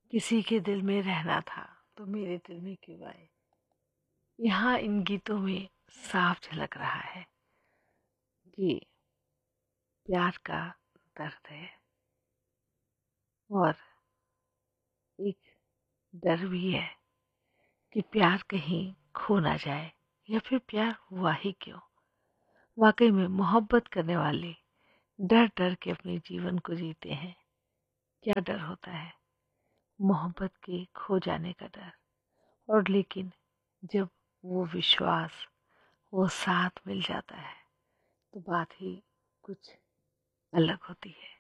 किसी के दिल में रहना था तो मेरे दिल में क्यों आए। यहाँ इन गीतों में साफ झलक रहा है कि प्यार का दर्द है और एक डर भी है कि प्यार कहीं खो ना जाए या फिर प्यार हुआ ही क्यों। वाकई में मोहब्बत करने वाले डर डर के अपने जीवन को जीते हैं। क्या डर होता है? मोहब्बत के खो जाने का डर। और लेकिन जब वो विश्वास, वो साथ मिल जाता है तो बात ही कुछ अलग होती है।